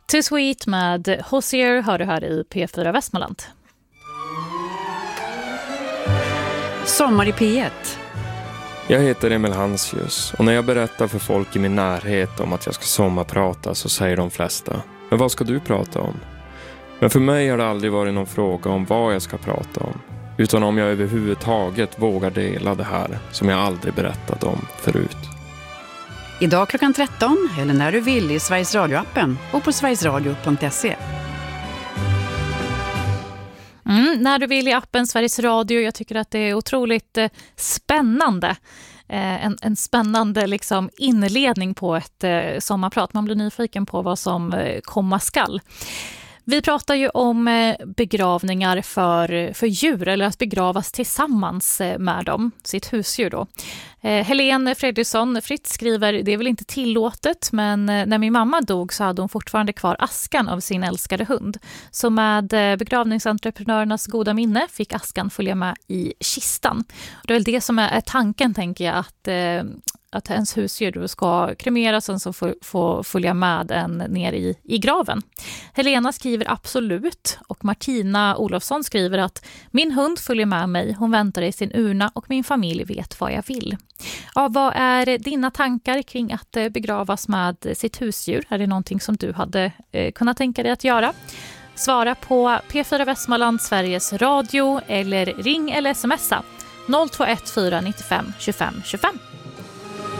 Too Sweet med Hozier hör du här i P4 Västmanland. Sommar i P1. Jag heter Emil Hansjus och när jag berättar för folk i min närhet om att jag ska sommarprata så säger de flesta: men vad ska du prata om? Men för mig har det aldrig varit någon fråga om vad jag ska prata om, utan om jag överhuvudtaget vågar dela det här som jag aldrig berättat om förut. Idag klockan 13 eller när du vill i Sveriges Radio-appen och på sverigesradio.se. När du vill i appen Sveriges Radio. Jag tycker att det är otroligt spännande. En spännande liksom inledning på ett sommarprat. Man blir nyfiken på vad som komma skall. Vi pratar ju om begravningar för djur, eller att begravas tillsammans med dem, sitt husdjur då. Helene Fredriksson Fritt skriver: det är väl inte tillåtet, men när min mamma dog så hade hon fortfarande kvar askan av sin älskade hund. Så med begravningsentreprenörernas goda minne fick askan följa med i kistan. Och det är väl det som är tanken, tänker jag, att ens husdjur ska kremeras och så få följa med en ner i graven. Helena skriver absolut, och Martina Olofsson skriver att min hund följer med mig, hon väntar i sin urna och min familj vet vad jag vill. Ja, vad är dina tankar kring att begravas med sitt husdjur? Är det någonting som du hade kunnat tänka dig att göra? Svara på P4 Västmanland Sveriges Radio eller ring eller smsa 021 495 25 25.